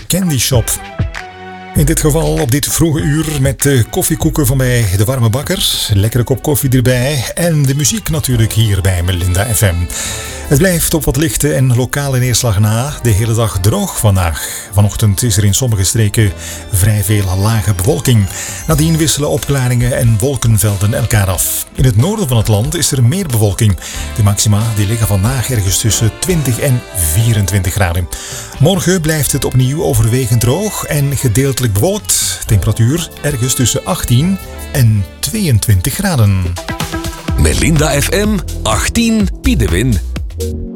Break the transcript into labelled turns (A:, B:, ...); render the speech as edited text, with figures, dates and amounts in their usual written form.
A: Candy Shop. In dit geval op dit vroege uur met de koffiekoeken van bij De Warme Bakker. Lekkere kop koffie erbij. En de muziek natuurlijk hier bij Melinda FM. Het blijft op wat lichte en lokale neerslag na. De hele dag droog vandaag. Vanochtend is er in sommige streken vrij veel lage bewolking. Nadien wisselen opklaringen en wolkenvelden elkaar af. In het noorden van het land is er meer bewolking. De maxima die liggen vandaag ergens tussen 20 en 24 graden. Morgen blijft het opnieuw overwegend droog en gedeeltelijk bewolkt. Temperatuur ergens tussen 18 en 22 graden.
B: Melinda FM 18 Piedewin.